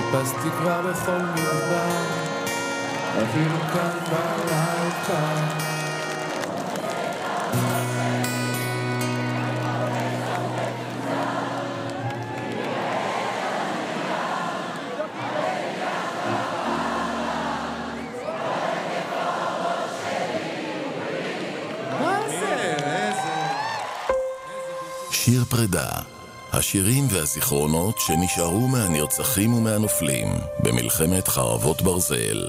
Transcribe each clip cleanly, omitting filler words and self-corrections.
חיפשתי כבר בכל מדבר, אפילו כאן בלילה כאן. שיר פרידה, השירים והזיכרונות שנשארו מהנרצחים ומהנופלים במלחמת חרבות ברזל.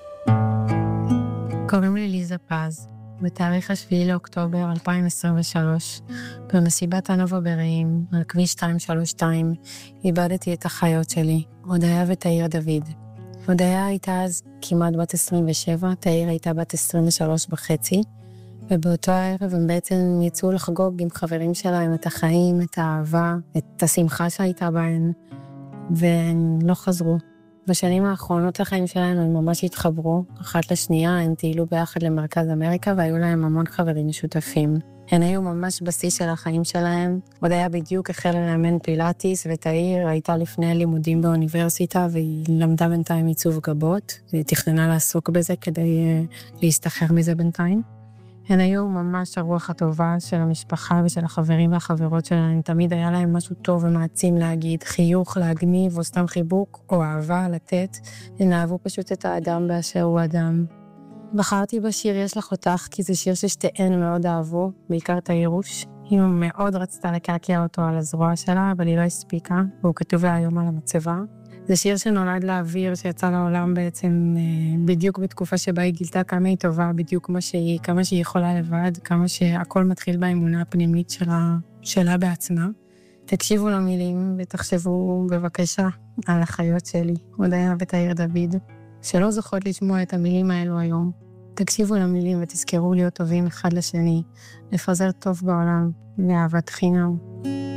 קוראים לי ליזה פז. בתאריך 7 לאוקטובר 2023, במסיבת הנובה ברעים, על כביש 232, איבדתי את החיות שלי, הודיה ותאיר דוד. הודיה הייתה אז כמעט בת 27, תאיר הייתה בת 23 וחצי, ובאותו הערב הם בעצם יצאו לחגוג עם חברים שלהם את החיים, את האהבה, את השמחה שהייתה בהן, והם לא חזרו. בשנים האחרונות לחיים שלהם הם ממש התחברו, אחת לשנייה, הם טיילו ביחד למרכז אמריקה, והיו להם המון חברים משותפים. הן היו ממש בשיא של החיים שלהם. עוד היה בדיוק החל לאמן פילאטיס, ותאיר הייתה לפני לימודים באוניברסיטה, והיא למדה בינתיים עיצוב גבות, והיא תכננה לעסוק בזה כדי להסתחרר מזה בינתיים. הן היו ממש הרוח הטובה של המשפחה ושל החברים והחברות שלהם. תמיד היה להם משהו טוב ומעצים להגיד, חיוך, להגניב, או סתם חיבוק, או אהבה לתת. הן אהבו פשוט את האדם באשר הוא אדם. בחרתי בשיר יש לך אותך, כי זה שיר ששתיהן מאוד אהבו, בעיקר את הירוש. היא מאוד רצתה לקעקע אותו על הזרוע שלה, אבל היא לא הספיקה, והוא כתוב לה היום על המצבה. זה שיר שנולד לאוויר, שיצא לעולם בעצם בדיוק בתקופה שבה היא גילתה כמה היא טובה, בדיוק כמו שהיא, כמה שהיא יכולה לבד, כמה שהכל מתחיל באמונה הפנימית שלה בעצמה. תקשיבו למילים ותחשבו בבקשה על החיות שלי, הודיה ותאיר דוד, שלא זוכות לשמוע את המילים האלו היום. תקשיבו למילים ותזכרו להיות טובים אחד לשני, לפזר טוב בעולם, ואהבת חינם.